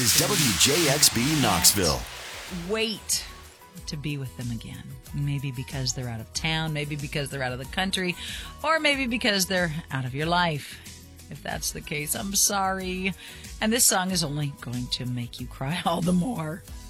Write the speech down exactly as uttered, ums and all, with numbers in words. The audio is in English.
Is W J X B Knoxville. Wait to be with them again. Maybe because they're out of town, maybe because they're out of the country, or maybe because they're out of your life. If that's the case, I'm sorry. And this song is only going to make you cry all the more.